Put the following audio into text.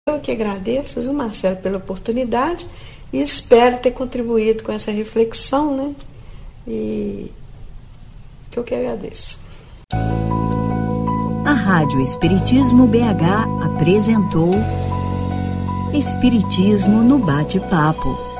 Eu que agradeço, viu, Marcelo, pela oportunidade e espero ter contribuído com essa reflexão, né? E que eu que agradeço. A Rádio Espiritismo BH apresentou Espiritismo no Bate-Papo.